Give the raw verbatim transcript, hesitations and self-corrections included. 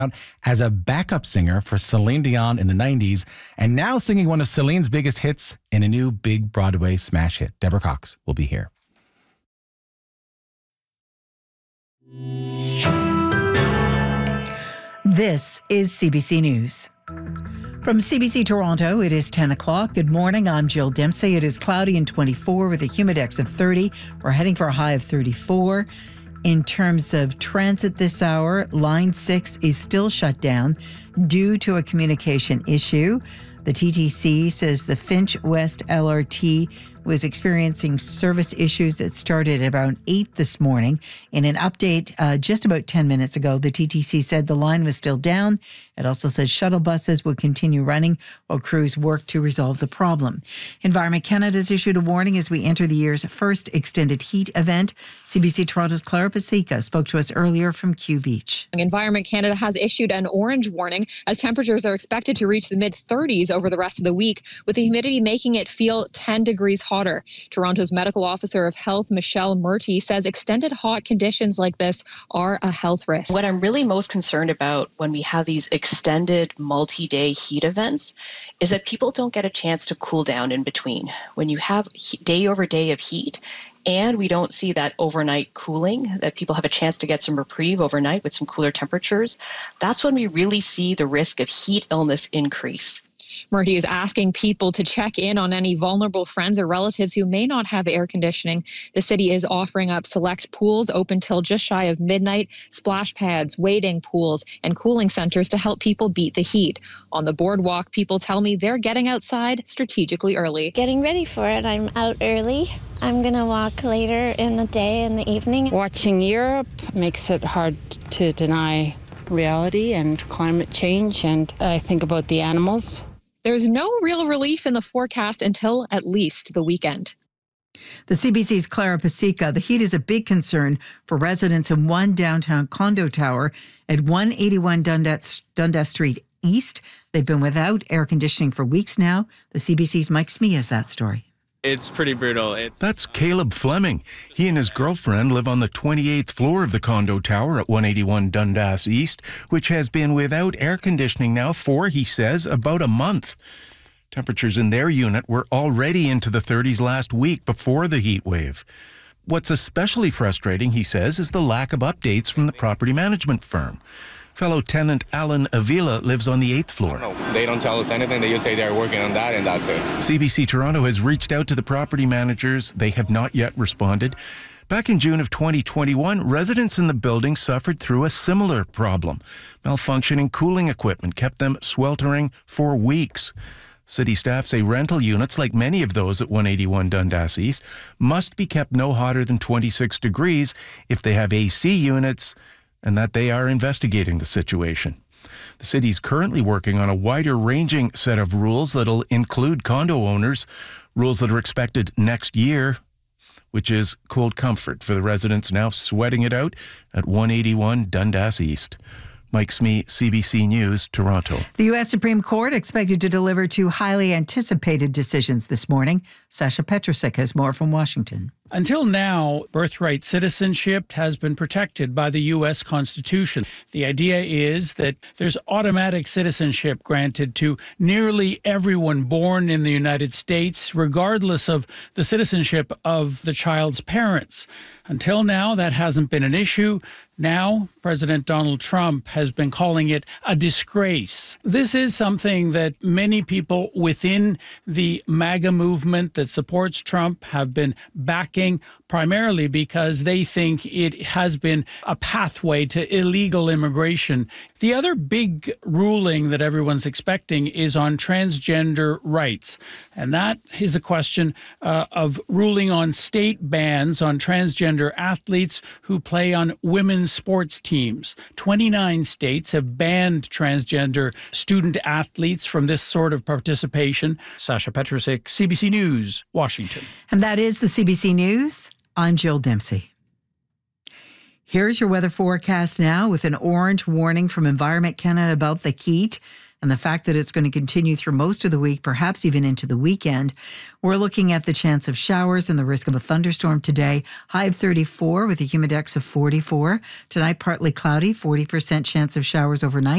as a backup singer for Celine Dion in the nineties, and now singing one of Celine's biggest hits in a new big Broadway smash hit. Deborah Cox will be here. This is C B C News. From C B C Toronto, it is ten o'clock. Good morning. I'm Jill Dempsey. It is cloudy and twenty-four with a humidex of thirty. We're heading for a high of thirty-four. In terms of transit this hour, Line six is still shut down due to a communication issue. The T T C says the Finch West L R T was experiencing service issues that started at around eight this morning. In an update uh, just about ten minutes ago, the T T C said the line was still down. It also says shuttle buses will continue running while crews work to resolve the problem. Environment Canada has issued a warning as we enter the year's first extended heat event. C B C Toronto's Clara Pasica spoke to us earlier from Q Beach. Environment Canada has issued an orange warning as temperatures are expected to reach the mid thirties over the rest of the week, with the humidity making it feel ten degrees hotter. Toronto's Medical Officer of Health, Michelle Murty, says extended hot conditions like this are a health risk. What I'm really most concerned about when we have these extended multi-day heat events is that people don't get a chance to cool down in between. When you have day over day of heat, and we don't see that overnight cooling, that people have a chance to get some reprieve overnight with some cooler temperatures, that's when we really see the risk of heat illness increase. Murty is asking people to check in on any vulnerable friends or relatives who may not have air conditioning. The city is offering up select pools open till just shy of midnight, splash pads, wading pools, and cooling centers to help people beat the heat. On the boardwalk, people tell me they're getting outside strategically early. Getting ready for it. I'm out early. I'm going to walk later in the day and the evening. Watching Europe makes it hard to deny reality and climate change, and I think about the animals. There's no real relief in the forecast until at least the weekend. The C B C's Clara Pasica. The heat is a big concern for residents in one downtown condo tower at one eighty-one Dundas, Dundas Street East. They've been without air conditioning for weeks now. The C B C's Mike Smee has that story. It's pretty brutal. It's That's Caleb Fleming. He and his girlfriend live on the twenty-eighth floor of the condo tower at one eighty-one Dundas East, which has been without air conditioning now for, he says, about a month. Temperatures in their unit were already into the thirties last week before the heat wave. What's especially frustrating, he says, is the lack of updates from the property management firm. Fellow tenant Alan Avila lives on the eighth floor. No, they don't tell us anything. They just say they're working on that and that's it. C B C Toronto has reached out to the property managers. They have not yet responded. Back in June of twenty twenty-one, residents in the building suffered through a similar problem. Malfunctioning cooling equipment kept them sweltering for weeks. City staff say rental units, like many of those at one eighty-one Dundas East, must be kept no hotter than twenty-six degrees if they have A C units, and that they are investigating the situation. The city's currently working on a wider-ranging set of rules that'll include condo owners, rules that are expected next year, which is cold comfort for the residents now sweating it out at one eighty-one Dundas East. Mike Smee, C B C News, Toronto. The U S Supreme Court expected to deliver two highly anticipated decisions this morning. Sasha Petrusek has more from Washington. Until now, birthright citizenship has been protected by the U S Constitution. The idea is that there's automatic citizenship granted to nearly everyone born in the United States, regardless of the citizenship of the child's parents. Until now, that hasn't been an issue. Now, President Donald Trump has been calling it a disgrace. This is something that many people within the MAGA movement that supports Trump have been backing, primarily because they think it has been a pathway to illegal immigration. The other big ruling that everyone's expecting is on transgender rights. And that is a question uh, of ruling on state bans on transgender athletes who play on women's sports teams. twenty-nine states have banned transgender student athletes from this sort of participation. Sasha Petrusek, C B C News, Washington. And that is the C B C News. I'm Jill Dempsey. Here's your weather forecast now with an orange warning from Environment Canada about the heat and the fact that it's going to continue through most of the week, perhaps even into the weekend. We're looking at the chance of showers and the risk of a thunderstorm today. High of thirty-four with a humidex of forty-four. Tonight, partly cloudy, forty percent chance of showers overnight.